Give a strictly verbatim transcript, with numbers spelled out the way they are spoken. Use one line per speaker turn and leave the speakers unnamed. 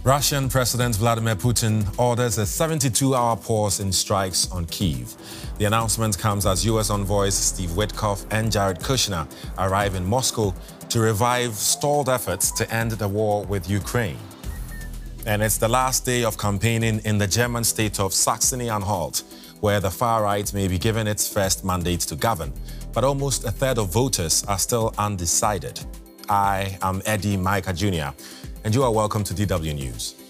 Russian President Vladimir Putin orders a seventy-two hour pause in strikes on Kyiv. The announcement comes as U S envoys Steve Witkoff and Jared Kushner arrive in Moscow to revive stalled efforts to end the war with Ukraine. And it's the last day of campaigning in the German state of Saxony-Anhalt, where the far right may be given its first mandate to govern. But almost a third of voters are still undecided. I am Eddie Micah Junior, and you are welcome to D W News.